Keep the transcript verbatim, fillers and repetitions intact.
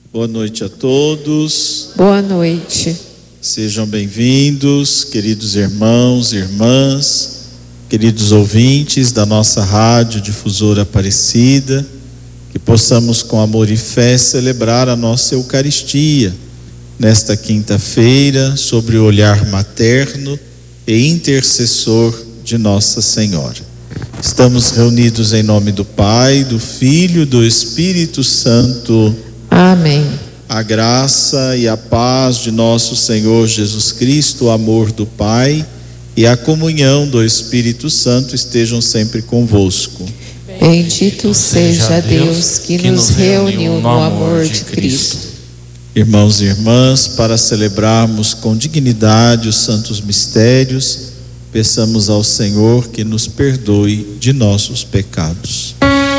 Boa noite a todos. Boa noite. Sejam bem-vindos, queridos irmãos e irmãs, queridos ouvintes da nossa Rádio Difusora Aparecida, que possamos com amor e fé celebrar a nossa Eucaristia nesta quinta-feira, sobre o olhar materno e intercessor de Nossa Senhora. Estamos reunidos em nome do Pai, do Filho e do Espírito Santo. Amém. A graça e a paz de nosso Senhor Jesus Cristo, o amor do Pai e a comunhão do Espírito Santo estejam sempre convosco. Bendito seja Deus que nos reuniu no amor de Cristo. Irmãos e irmãs, para celebrarmos com dignidade os santos mistérios, peçamos ao Senhor que nos perdoe de nossos pecados.